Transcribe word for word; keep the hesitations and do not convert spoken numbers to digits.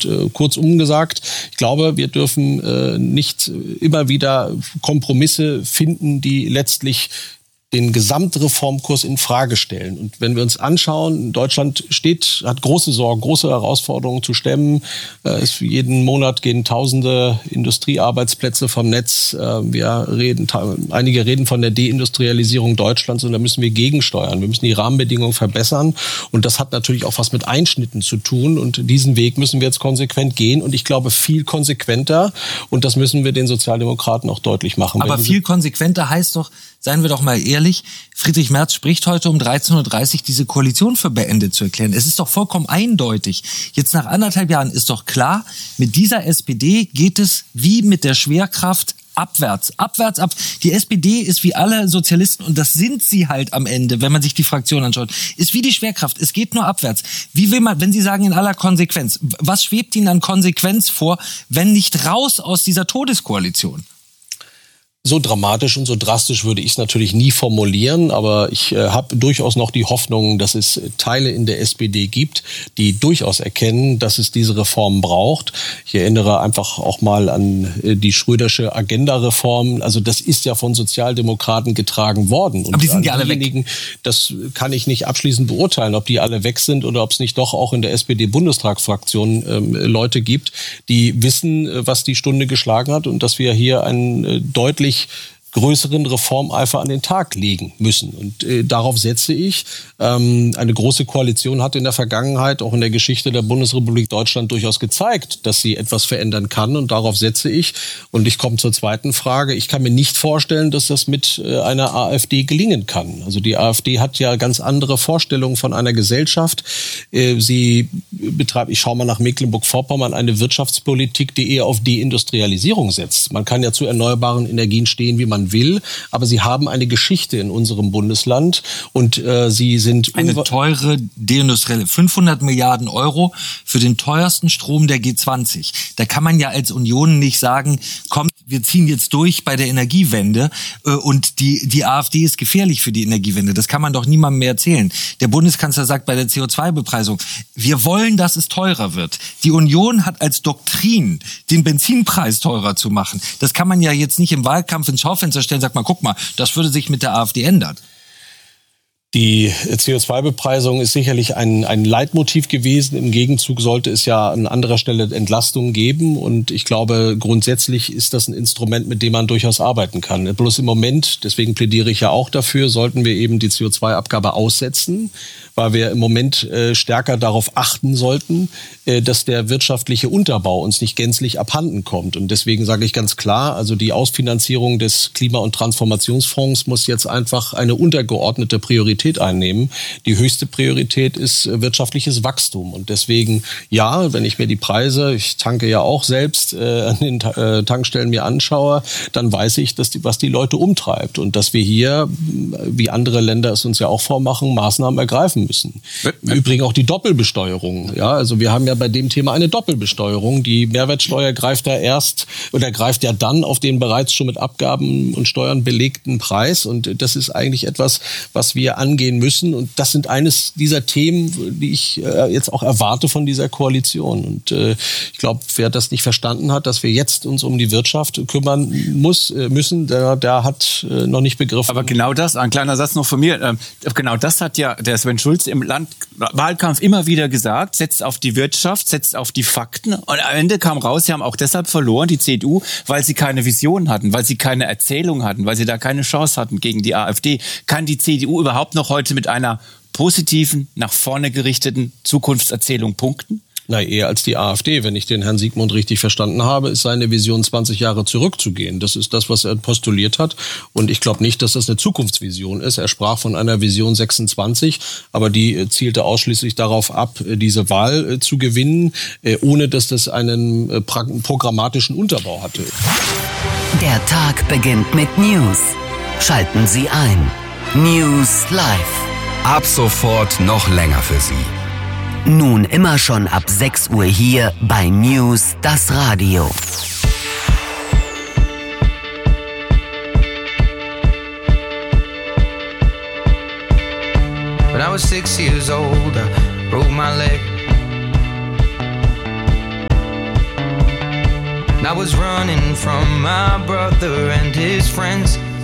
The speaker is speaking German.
Und äh, kurzum gesagt, ich glaube, wir dürfen äh, nicht immer wieder Kompromisse finden, die letztlich den Gesamtreformkurs in Frage stellen. Und wenn wir uns anschauen, Deutschland steht, hat große Sorgen, große Herausforderungen zu stemmen. Es, jeden Monat gehen tausende Industriearbeitsplätze vom Netz. Wir reden, einige reden von der Deindustrialisierung Deutschlands und da müssen wir gegensteuern. Wir müssen die Rahmenbedingungen verbessern und das hat natürlich auch was mit Einschnitten zu tun und diesen Weg müssen wir jetzt konsequent gehen und ich glaube viel konsequenter und das müssen wir den Sozialdemokraten auch deutlich machen. Aber viel konsequenter heißt doch, seien wir doch mal ehrlich, Friedrich Merz spricht heute um dreizehn Uhr dreißig, diese Koalition für beendet zu erklären. Es ist doch vollkommen eindeutig. Jetzt nach anderthalb Jahren ist doch klar, mit dieser S P D geht es wie mit der Schwerkraft abwärts, abwärts, ab. Die S P D ist wie alle Sozialisten, und das sind sie halt am Ende, wenn man sich die Fraktion anschaut, ist wie die Schwerkraft. Es geht nur abwärts. Wie will man, wenn Sie sagen in aller Konsequenz, was schwebt Ihnen an Konsequenz vor, wenn nicht raus aus dieser Todeskoalition? So dramatisch und so drastisch würde ich es natürlich nie formulieren, aber ich äh, habe durchaus noch die Hoffnung, dass es Teile in der S P D gibt, die durchaus erkennen, dass es diese Reformen braucht. Ich erinnere einfach auch mal an äh, die Schrödersche Agenda-Reform. Also das ist ja von Sozialdemokraten getragen worden. Und aber die sind ja alle weg. Das kann ich nicht abschließend beurteilen, ob die alle weg sind oder ob es nicht doch auch in der S P D-Bundestagsfraktion ähm, Leute gibt, die wissen, was die Stunde geschlagen hat und dass wir hier einen äh, deutlich größeren Reformeifer an den Tag legen müssen. Und äh, darauf setze ich. Ähm, eine große Koalition hat in der Vergangenheit, auch in der Geschichte der Bundesrepublik Deutschland, durchaus gezeigt, dass sie etwas verändern kann. Und darauf setze ich. Und ich komme zur zweiten Frage. Ich kann mir nicht vorstellen, dass das mit äh, einer AfD gelingen kann. Also die AfD hat ja ganz andere Vorstellungen von einer Gesellschaft. Äh, sie betreibt, ich schaue mal nach Mecklenburg-Vorpommern, eine Wirtschaftspolitik, die eher auf Deindustrialisierung setzt. Man kann ja zu erneuerbaren Energien stehen, wie man will, aber sie haben eine Geschichte in unserem Bundesland und äh, sie sind... Eine teure deindustrielle, fünfhundert Milliarden Euro für den teuersten Strom der G zwanzig. Da kann man ja als Union nicht sagen, kommt, wir ziehen jetzt durch bei der Energiewende äh, und die, die AfD ist gefährlich für die Energiewende. Das kann man doch niemandem mehr erzählen. Der Bundeskanzler sagt bei der C O zwei Bepreisung, wir wollen, dass es teurer wird. Die Union hat als Doktrin, den Benzinpreis teurer zu machen. Das kann man ja jetzt nicht im Wahlkampf ins Schaufenster stellen, sagt mal, guck mal, das würde sich mit der AfD ändern. Die C O zwei Bepreisung ist sicherlich ein, ein Leitmotiv gewesen. Im Gegenzug sollte es ja an anderer Stelle Entlastungen geben. Und ich glaube, grundsätzlich ist das ein Instrument, mit dem man durchaus arbeiten kann. Bloß im Moment, deswegen plädiere ich ja auch dafür, sollten wir eben die C O zwei Abgabe aussetzen, weil wir im Moment äh, stärker darauf achten sollten, äh, dass der wirtschaftliche Unterbau uns nicht gänzlich abhanden kommt. Und deswegen sage ich ganz klar, also die Ausfinanzierung des Klima- und Transformationsfonds muss jetzt einfach eine untergeordnete Priorität einnehmen. Die höchste Priorität ist äh, wirtschaftliches Wachstum. Und deswegen, ja, wenn ich mir die Preise, ich tanke ja auch selbst, äh, an den äh, Tankstellen mir anschaue, dann weiß ich, dass die, was die Leute umtreibt. Und dass wir hier, wie andere Länder es uns ja auch vormachen, Maßnahmen ergreifen müssen. Im Übrigen auch die Doppelbesteuerung. Ja, also wir haben ja bei dem Thema eine Doppelbesteuerung. Die Mehrwertsteuer greift ja erst oder greift ja dann auf den bereits schon mit Abgaben und Steuern belegten Preis. Und das ist eigentlich etwas, was wir angehen müssen. Und das sind eines dieser Themen, die ich äh, jetzt auch erwarte von dieser Koalition. Und äh, ich glaube, wer das nicht verstanden hat, dass wir jetzt uns um die Wirtschaft kümmern muss, äh, müssen, der, der hat äh, noch nicht begriffen. Aber genau das, ein kleiner Satz noch von mir, äh, genau das hat ja der Sven Schulz im Landwahlkampf immer wieder gesagt, setzt auf die Wirtschaft, setzt auf die Fakten. Und am Ende kam raus, sie haben auch deshalb verloren, die C D U, weil sie keine Vision hatten, weil sie keine Erzählung hatten, weil sie da keine Chance hatten gegen die AfD. Kann die C D U überhaupt noch heute mit einer positiven, nach vorne gerichteten Zukunftserzählung punkten? Na, eher als die AfD. Wenn ich den Herrn Siegmund richtig verstanden habe, ist seine Vision, zwanzig Jahre zurückzugehen. Das ist das, was er postuliert hat. Und ich glaube nicht, dass das eine Zukunftsvision ist. Er sprach von einer Vision sechsundzwanzig, aber die zielte ausschließlich darauf ab, diese Wahl zu gewinnen, ohne dass das einen programmatischen Unterbau hatte. Der Tag beginnt mit News. Schalten Sie ein. News Live. Ab sofort noch länger für Sie. Nun immer schon ab sechs Uhr hier bei News, das Radio. When I was six years old, I broke my leg. I was running from my brother and his friends.